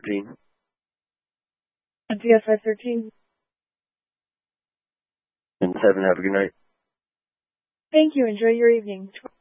513. MTS 513. And 7, have a good night. Thank you. Enjoy your evening.